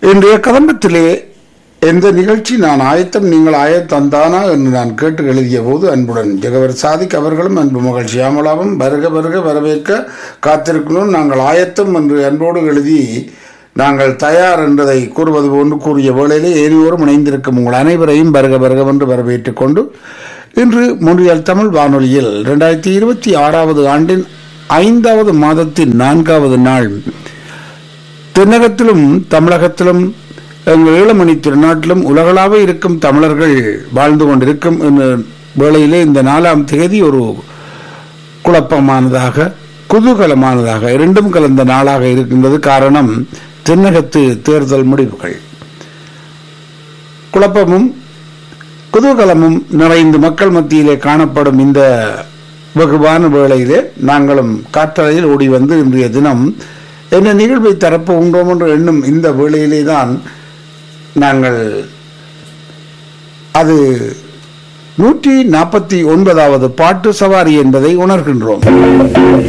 இன்றைய கதம்பத்திலே எந்த நிகழ்ச்சி நான் ஆயத்தம் நீங்கள் ஆயத்தந்தானா என்று நான் கேட்டு எழுதிய போது அன்புடன் ஜெகவர் சாதிக் அவர்களும் அன்பு மகள் சியாமலாவும் வருக வருக வரவேற்க காத்திருக்கணும் நாங்கள் ஆயத்தம் என்று அன்போடு எழுதி நாங்கள் தயார் என்றதை கூறுவது போன்று கூறிய வேளையிலே ஏறியோரும் இணைந்திருக்கும் உங்கள் அனைவரையும் வருக வருகவென்று வரவேற்றுக் கொண்டு இன்று மொன்றியல் தமிழ் வானொலியில் 2026 ஆண்டின் 5வது மாதத்தின் 4வது நாள் தென்னகத்திலும் தமிழகத்திலும் எங்கள் ஈழமணி திருநாட்டிலும் உலகளாக இருக்கும் தமிழர்கள் வாழ்ந்து கொண்டிருக்கும் வேளையிலே இந்த 4ஆம் தேதி ஒரு குழப்பமானதாக குதூகலமானதாக இரண்டும் கலந்த நாளாக இருக்கின்றது. காரணம் தென்னகத்து தேர்தல் முடிவுகள் குழப்பமும் குதூகலமும் நிறைந்து மக்கள் மத்தியிலே காணப்படும் இந்த வெகுவான வேளையிலே நாங்களும் காற்றலையில் ஓடி வந்து இன்றைய தினம் என்ன நிகழ்வை தரப்ப உண்டோம் என்று எண்ணும் இந்த வேளையிலே தான் நாங்கள் அது 149வது பாட்டு சவாரி என்பதை உணர்கின்றோம்.